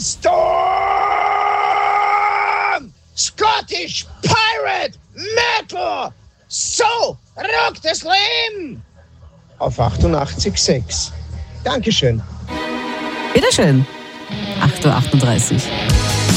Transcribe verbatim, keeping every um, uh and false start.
Storm! Scottish Pirate Metal! So rockt das Leben! Auf achtundachtzig Komma sechs. Dankeschön. Bitteschön. acht Uhr achtunddreißig.